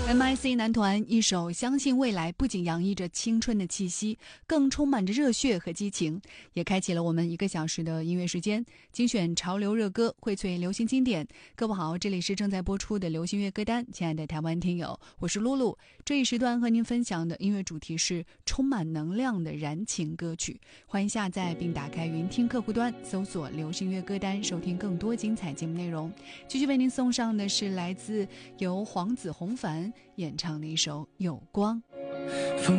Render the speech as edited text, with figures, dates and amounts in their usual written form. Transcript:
MIC 男团一首《相信未来》不仅洋溢着青春的气息，更充满着热血和激情，也开启了我们1个小时的音乐时间，精选潮流热歌，荟萃流行经典。各位好，这里是正在播出的流行乐歌单，亲爱的台湾听友，我是露露。这一时段和您分享的音乐主题是充满能量的燃情歌曲，欢迎下载并打开云听客户端，搜索流行乐歌单，收听更多精彩节目内容。继续为您送上的是来自由黄子弘凡演唱的一首《有光》。